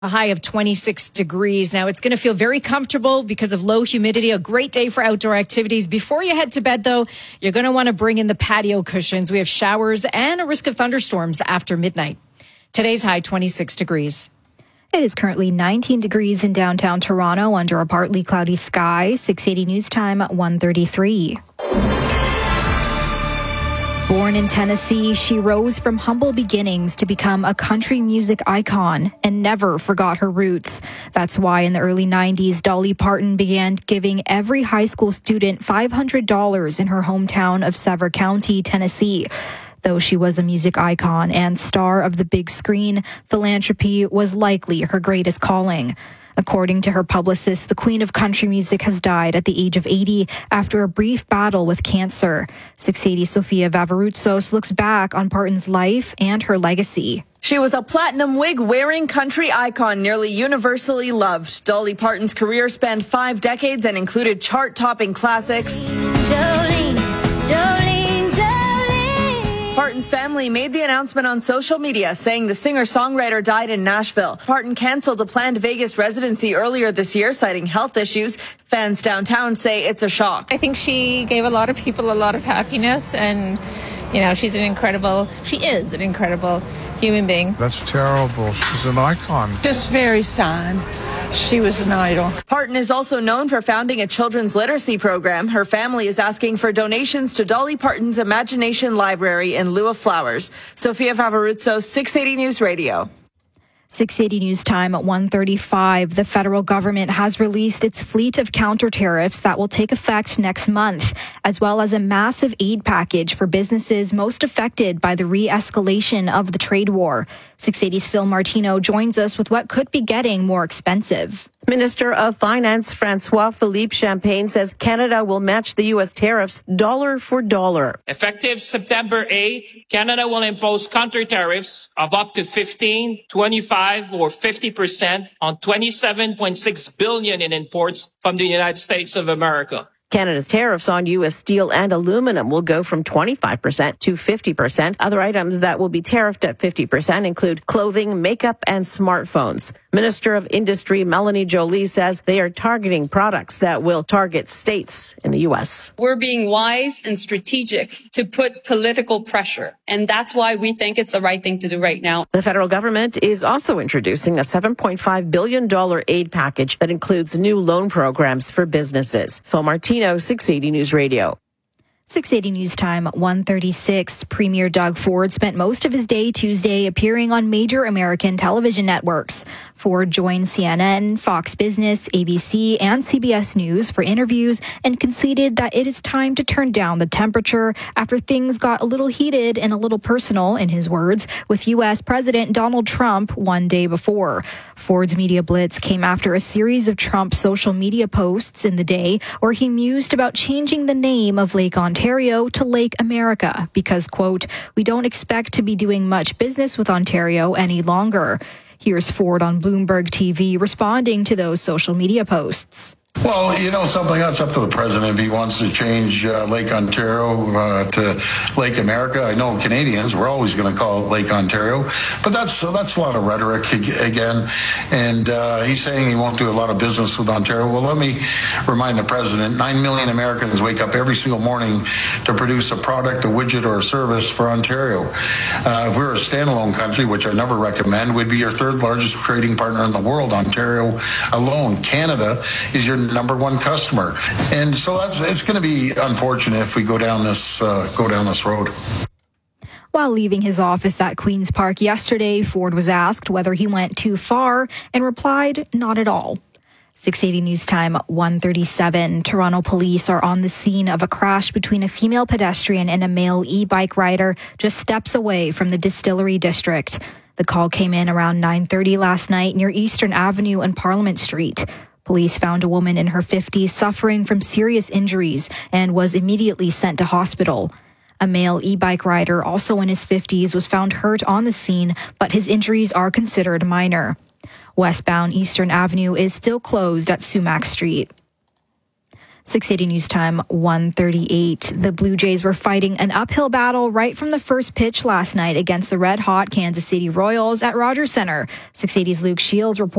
A high of 26 degrees. Now, it's going to feel very comfortable because of low humidity. A great day for outdoor activities. Before you head to bed, though, you're going to want to bring in the patio cushions. We have showers and a risk of thunderstorms after midnight. Today's high, 26 degrees. It is currently 19 degrees in downtown Toronto under a partly cloudy sky. 680 News Time, 1:33. Born in Tennessee, she rose from humble beginnings to become a country music icon and never forgot her roots. That's why in the early 90s, Dolly Parton began giving every high school student $500 in her hometown of Sevier County, Tennessee. Though she was a music icon and star of the big screen, philanthropy was likely her greatest calling. According to her publicist, the Queen of Country Music has died at the age of 80 after a brief battle with cancer. 680 Sofia Vavarutsos looks back on Parton's life and her legacy. She was a platinum wig-wearing country icon, nearly universally loved. Dolly Parton's career spanned 5 decades and included chart-topping classics. Jolene, Jolene. Parton's family made the announcement on social media, saying the singer-songwriter died in Nashville. Parton canceled a planned Vegas residency earlier this year, citing health issues. Fans downtown say it's a shock. I think she gave a lot of people a lot of happiness, and she is an incredible human being. That's terrible. She's an icon. Just very sad. She was an idol. Parton is also known for founding a children's literacy program. Her family is asking for donations to Dolly Parton's Imagination Library in lieu of flowers. Sofia Vavarutsos, 680 News Radio. 680 News Time at 1:35. The federal government has released its fleet of counter tariffs that will take effect next month, as well as a massive aid package for businesses most affected by the re-escalation of the trade war. 680's Phil Martino joins us with what could be getting more expensive. Minister of Finance Francois Philippe Champagne says Canada will match the U.S. tariffs dollar for dollar. Effective September 8, Canada will impose counter tariffs of up to 15, 25, or 50% on $27.6 billion in imports from the United States of America. Canada's tariffs on U.S. steel and aluminum will go from 25% to 50%. Other items that will be tariffed at 50% include clothing, makeup, and smartphones. Minister of Industry Melanie Joly says they are targeting products that will target states in the U.S. We're being wise and strategic to put political pressure, and that's why we think it's the right thing to do right now. The federal government is also introducing a $7.5 billion aid package that includes new loan programs for businesses. Phil Martino, 680 News Radio. 680 News Time, 1:36. Premier Doug Ford spent most of his day Tuesday appearing on major American television networks. Ford joined CNN, Fox Business, ABC, and CBS News for interviews and conceded that it is time to turn down the temperature after things got a little heated and a little personal, in his words, with U.S. President Donald Trump one day before. Ford's media blitz came after a series of Trump social media posts in the day where he mused about changing the name of Lake Ontario to Lake America because, quote, we don't expect to be doing much business with Ontario any longer. Here's Ford on Bloomberg TV responding to those social media posts. Well, something that's up to the president if he wants to change Lake Ontario to Lake America. I know Canadians, we're always going to call it Lake Ontario, but that's a lot of rhetoric again. And he's saying he won't do a lot of business with Ontario. Well, let me remind the president, 9 million Americans wake up every single morning to produce a product, a widget, or a service for Ontario. If we were a standalone country, which I never recommend, we'd be your third largest trading partner in the world. Ontario alone. Canada is your number one customer, and so it's going to be unfortunate if we go down this road. While leaving his office at Queen's Park yesterday, Ford was asked whether he went too far and replied, not at all. 680 News Time, 1:37. Toronto police are on the scene of a crash between a female pedestrian and a male e-bike rider just steps away from the Distillery District. The call came in around 9:30 last night near Eastern Avenue and Parliament Street. Police found a woman in her 50s suffering from serious injuries and was immediately sent to hospital. A male e-bike rider, also in his 50s, was found hurt on the scene, but his injuries are considered minor. Westbound Eastern Avenue is still closed at Sumac Street. 680 News Time, 1:38. The Blue Jays were fighting an uphill battle right from the first pitch last night against the red-hot Kansas City Royals at Rogers Center. 680's Luke Shields reports